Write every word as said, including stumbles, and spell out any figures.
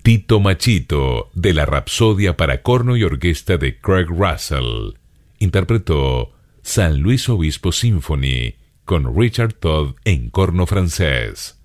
Tito Machito, de la Rapsodia para corno y orquesta de Craig Russell, interpretó San Luis Obispo Symphony con Richard Todd en corno francés.